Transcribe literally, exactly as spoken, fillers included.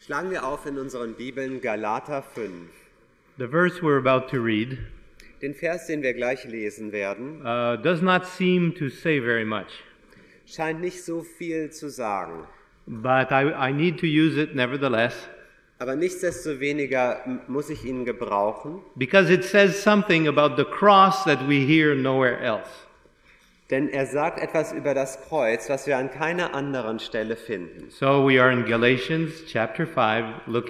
Schlagen wir auf in unseren Bibeln Galater fünf. The verse we're about to read Den Vers, den wir gleich lesen werden, uh, does not seem to say very much, scheint nicht so viel zu sagen. but I, I need to use it nevertheless Aber nichtsdestoweniger m- muss ich ihn gebrauchen, because it says something about the cross that we hear nowhere else. denn er sagt etwas über das Kreuz, was wir an keiner anderen Stelle finden. So we are in Galatians chapter five, looking